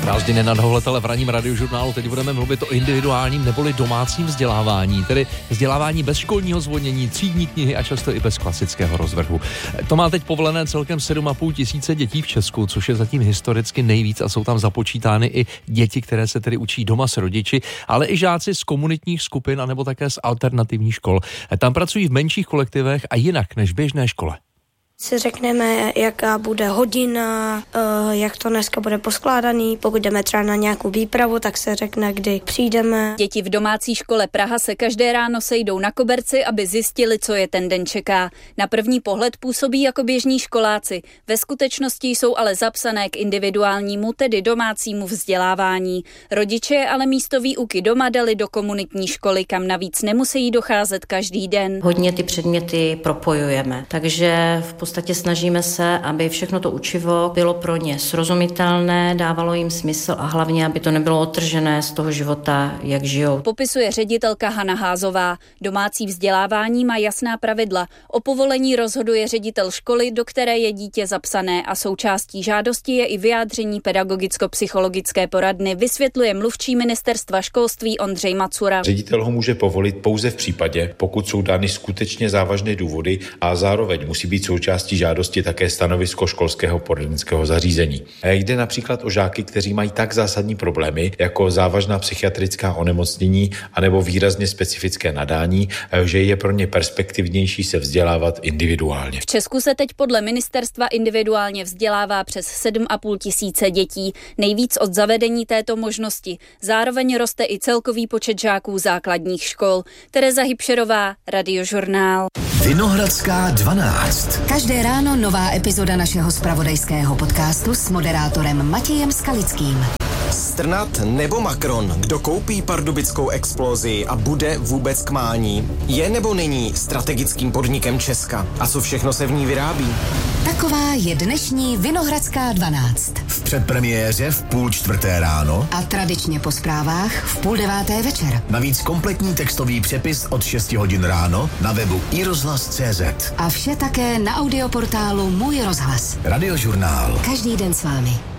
Prázdniny na dohledele v ranním radiožurnálu. Teď budeme mluvit o individuálním neboli domácím vzdělávání, tedy vzdělávání bez školního zvonění, třídní knihy a často i bez klasického rozvrhu. To má teď povolené celkem 7,5 tisíce dětí v Česku, což je zatím historicky nejvíc a jsou tam započítány i děti, které se tedy učí doma s rodiči, ale i žáci z komunitních skupin anebo také z alternativních škol. Tam pracují v menších kolektivech a jinak než v běžné škole. Si řekneme, jaká bude hodina, jak to dneska bude poskládaný. Pokud jdeme třeba na nějakou výpravu, tak se řekne, kdy přijdeme. Děti v domácí škole Praha se každé ráno sejdou na koberci, aby zjistili, co je ten den čeká. Na první pohled působí jako běžní školáci. Ve skutečnosti jsou ale zapsané k individuálnímu, tedy domácímu vzdělávání. Rodiče je ale místo výuky doma dali do komunitní školy, kam navíc nemusí docházet každý den. Hodně ty předměty propojujeme, takže v podstatě snažíme se, aby všechno to učivo bylo pro ně srozumitelné, dávalo jim smysl a hlavně, aby to nebylo odtržené z toho života, jak žijou. Popisuje ředitelka Hana Házová. Domácí vzdělávání má jasná pravidla. O povolení rozhoduje ředitel školy, do které je dítě zapsané, a součástí žádosti je i vyjádření pedagogicko-psychologické poradny, vysvětluje mluvčí ministerstva školství Ondřej Macura. Ředitel ho může povolit pouze v případě, pokud jsou dány skutečně závažné důvody a zároveň musí být součástí žádosti také stanovisko školského poradenského zařízení. Jde například o žáky, kteří mají tak zásadní problémy, jako závažná psychiatrická onemocnění anebo výrazně specifické nadání, že je pro ně perspektivnější se vzdělávat individuálně. V Česku se teď podle ministerstva individuálně vzdělává přes 7,5 tisíce dětí, nejvíc od zavedení této možnosti. Zároveň roste i celkový počet žáků základních škol. Tereza Hybšerová, Radiožurnál. Vinohradská 12. Každé ráno nová epizoda našeho zpravodajského podcastu s moderátorem Matějem Skalickým. Strnad nebo Macron? Kdo koupí pardubickou Explosi a bude vůbec k mání? Je nebo není strategickým podnikem Česka? A co všechno se v ní vyrábí? Taková je dnešní Vinohradská 12. V předpremiéře v 3:30 ráno a tradičně po zprávách v 8:30 večer. Navíc kompletní textový přepis od 6 hodin ráno na webu iRozhlas.cz. A vše také na audioportálu Můj rozhlas. Radiožurnál. Každý den s vámi.